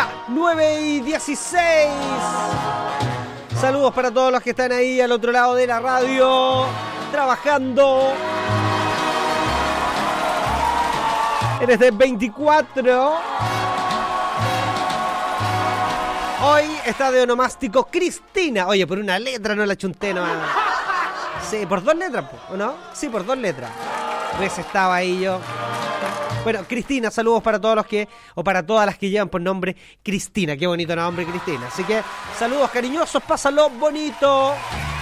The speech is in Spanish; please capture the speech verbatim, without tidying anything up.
Ya, nueve y dieciséis. Saludos para todos los que están ahí al otro lado de la radio, trabajando en este veinticuatro. Hoy está de onomástico Cristina. Oye, por una letra no la chunté nomás. Sí, por dos letras, ¿o no? Sí, por dos letras. Pues estaba ahí yo. Bueno, Cristina, saludos para todos los que, o para todas las que llevan por nombre Cristina. Qué bonito nombre, Cristina. Así que, saludos cariñosos, pásalo bonito.